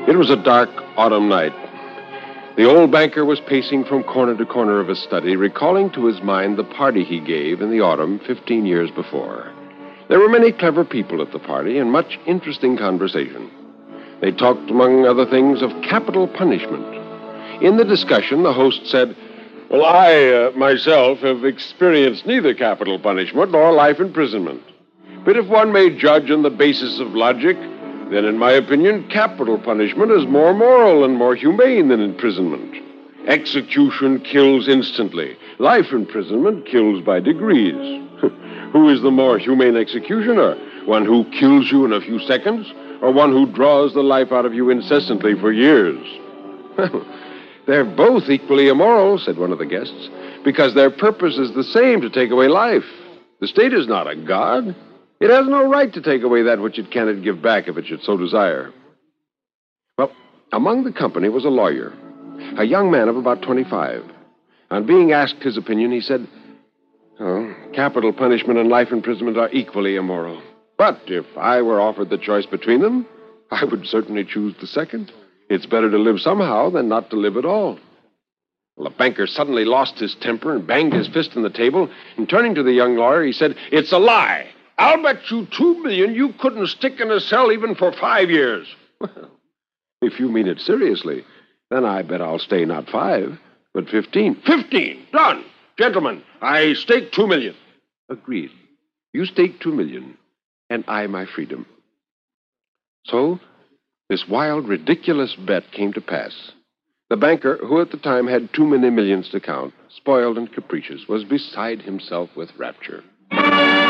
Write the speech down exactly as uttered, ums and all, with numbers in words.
It was a dark autumn night. The old banker was pacing from corner to corner of his study, recalling to his mind the party he gave in the autumn fifteen years before. There were many clever people at the party and much interesting conversation. They talked, among other things, of capital punishment. In the discussion, the host said, "Well, I, uh, myself, have experienced neither capital punishment nor life imprisonment. But if one may judge on the basis of logic, then, in my opinion, capital punishment is more moral and more humane than imprisonment. Execution kills instantly. Life imprisonment kills by degrees. Who is the more humane executioner? One who kills you in a few seconds, or one who draws the life out of you incessantly for years?" "They're both equally immoral," said one of the guests, "because their purpose is the same, to take away life. The state is not a god. It has no right to take away that which it cannot give back if it should so desire." Well, among the company was a lawyer, a young man of about twenty-five. On being asked his opinion, he said, "Oh, capital punishment and life imprisonment are equally immoral. But if I were offered the choice between them, I would certainly choose the second. It's better to live somehow than not to live at all." Well, the banker suddenly lost his temper and banged his fist on the table, and turning to the young lawyer, he said, "It's a lie. I'll bet you two million you couldn't stick in a cell even for five years." "Well, if you mean it seriously, then I bet I'll stay not five, but fifteen." "Fifteen! Done! Gentlemen, I stake two million." "Agreed. You stake two million, and I my freedom." So, this wild, ridiculous bet came to pass. The banker, who at the time had too many millions to count, spoiled and capricious, was beside himself with rapture.